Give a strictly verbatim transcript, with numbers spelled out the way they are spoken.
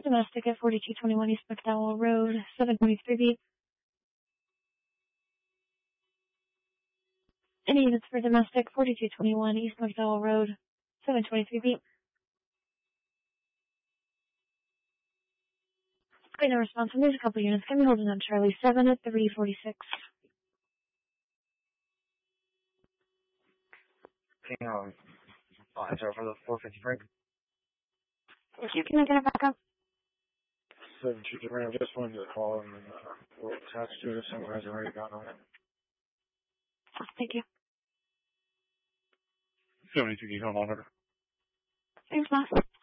domestic at forty-two twenty-one East McDowell Road, seven twenty-three beep. Any units for domestic, forty-two twenty-one East McDowell Road, seven twenty-three beep. Okay, no response from these couple units. Can we hold it on Charlie seven at three forty-six? Hang on. Lines over the four fifty-three. Thank you. Can I get it back up? seven two three, I just wanted to call and uh, we'll attach to it if someone has already gotten on it. Thank you. seventy-two, you don't monitor. Thanks, Matt.